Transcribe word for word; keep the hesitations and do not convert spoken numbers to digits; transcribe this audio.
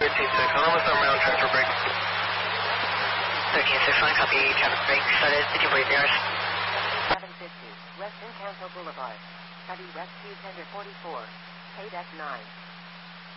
thirteen six, on almost on round transfer break. thirteen six, line copy, traffic break started, fifteen forty P Rs. seven fifty, West Encanto Boulevard. Heavy rescue tender forty-four, K D E C nine.